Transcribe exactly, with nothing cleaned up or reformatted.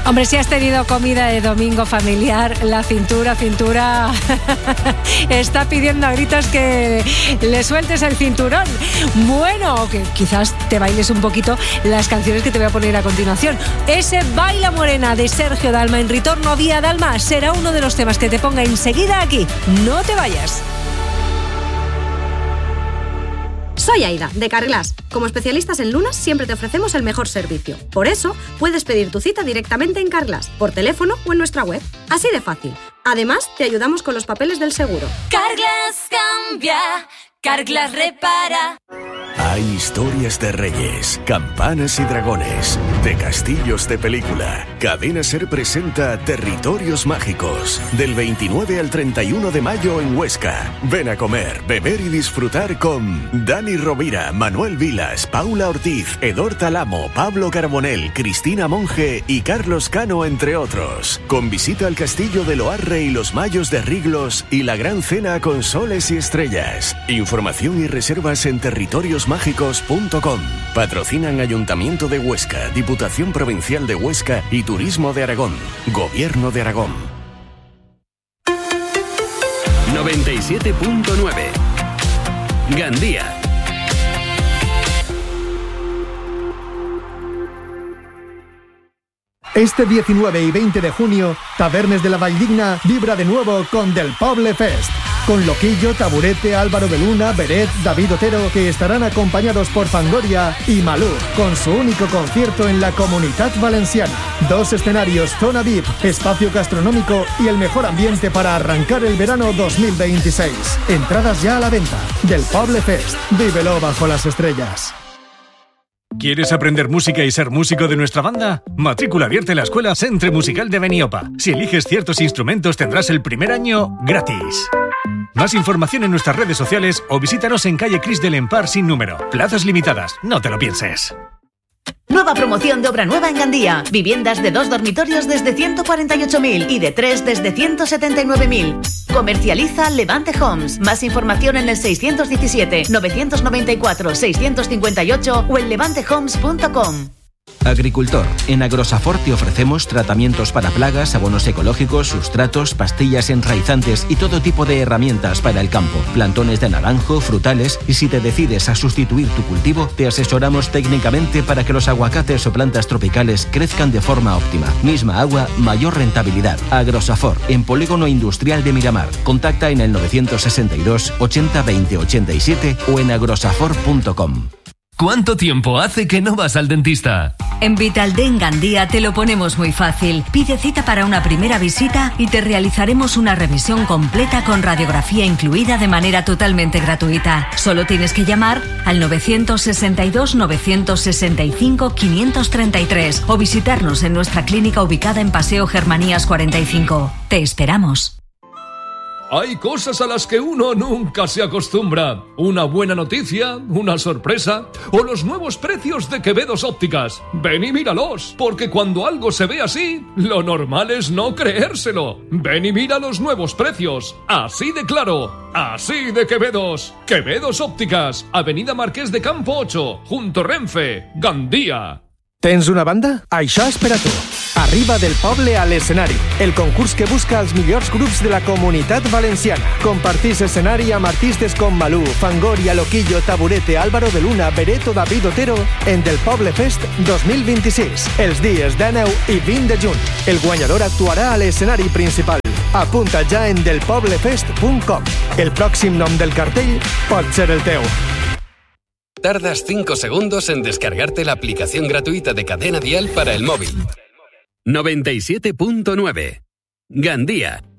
Hombre, si has tenido comida de domingo familiar, la cintura, cintura está pidiendo a gritos que le sueltes el cinturón. Bueno, que quizás te bailes un poquito las canciones que te voy a poner a continuación. Ese Baila Morena de Sergio Dalma en Ritorno a Vía Dalma será uno de los temas que te ponga enseguida aquí. No te vayas. Soy Aida, de Carglass. Como especialistas en lunas, siempre te ofrecemos el mejor servicio. Por eso, puedes pedir tu cita directamente en Carglass, por teléfono o en nuestra web. Así de fácil. Además, te ayudamos con los papeles del seguro. Carglass cambia, Carglass repara. Hay historias de reyes, campanas y dragones, de castillos de película. Cadena Ser presenta Territorios Mágicos, del veintinueve al treinta y uno de mayo en Huesca. Ven a comer, beber y disfrutar con Dani Rovira, Manuel Vilas, Paula Ortiz, Edor Talamo, Pablo Carbonell, Cristina Monge y Carlos Cano, entre otros. Con visita al castillo de Loarre y los Mayos de Riglos y la gran cena con soles y estrellas. Información y reservas en territorios mágicos punto com. Patrocinan Ayuntamiento de Huesca, Diputación Provincial de Huesca y Turismo de Aragón. Gobierno de Aragón. noventa y siete punto nueve. Gandía. Este diecinueve y veinte de junio, Tabernes de la Valldigna vibra de nuevo con Del Poble Fest. Con Loquillo, Taburete, Álvaro de Luna, Beret, David Otero, que estarán acompañados por Fangoria y Malú, con su único concierto en la Comunitat Valenciana. Dos escenarios, zona V I P, espacio gastronómico y el mejor ambiente para arrancar el verano dos mil veintiséis. Entradas ya a la venta. Del Poble Fest. Vívelo bajo las estrellas. ¿Quieres aprender música y ser músico de nuestra banda? Matrícula abierta en la Escuela Centre Musical de Beniopa. Si eliges ciertos instrumentos tendrás el primer año gratis. Más información en nuestras redes sociales o visítanos en calle Cris del Empar sin número. Plazas limitadas, no te lo pienses. Nueva promoción de obra nueva en Gandía. Viviendas de dos dormitorios desde ciento cuarenta y ocho mil y de tres desde ciento setenta y nueve mil. Comercializa Levante Homes. Más información en el seiscientos diecisiete, novecientos noventa y cuatro, seiscientos cincuenta y ocho o en levante homes punto com. Agricultor. En Agrosafor te ofrecemos tratamientos para plagas, abonos ecológicos, sustratos, pastillas enraizantes y todo tipo de herramientas para el campo. Plantones de naranjo, frutales y si te decides a sustituir tu cultivo, te asesoramos técnicamente para que los aguacates o plantas tropicales crezcan de forma óptima. Misma agua, mayor rentabilidad. Agrosafor, en Polígono Industrial de Miramar. Contacta en el novecientos sesenta y dos, ochenta, veinte, ochenta y siete o en agrosafor punto com. ¿Cuánto tiempo hace que no vas al dentista? En Vitaldent Gandía te lo ponemos muy fácil. Pide cita para una primera visita y te realizaremos una revisión completa con radiografía incluida de manera totalmente gratuita. Solo tienes que llamar al novecientos sesenta y dos, novecientos sesenta y cinco, quinientos treinta y tres o visitarnos en nuestra clínica ubicada en Paseo Germanías cuarenta y cinco. Te esperamos. Hay cosas a las que uno nunca se acostumbra. Una buena noticia, una sorpresa o los nuevos precios de Quevedos Ópticas. Ven y míralos, porque cuando algo se ve así, lo normal es no creérselo. Ven y mira los nuevos precios. Así de claro, así de Quevedos. Quevedos Ópticas, Avenida Marqués de Campo ocho, junto Renfe, Gandía. Tens una banda? Això és per a tu. Arriba Del Poble a l'escenari, el concurs que busca els millors grups de la Comunitat Valenciana. Compartís escenari amb artistes com Malú, Fangoria, Loquillo, Taburete, Álvaro de Luna, Beret o David Otero en Del Poble Fest dos mil vint-i-sis, els dies dinou i vint de juny. El guanyador actuarà a l'escenari principal. Apunta ja en del poble fest punt com. El pròxim nom del cartell pot ser el teu. Tardas cinco segundos en descargarte la aplicación gratuita de Cadena Dial para el móvil. noventa y siete punto nueve. Gandía.